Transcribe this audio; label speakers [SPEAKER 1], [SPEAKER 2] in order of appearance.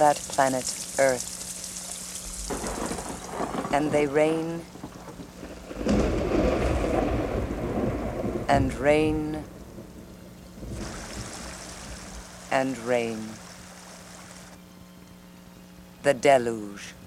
[SPEAKER 1] that planet Earth, and they rain and rain and rain. The deluge.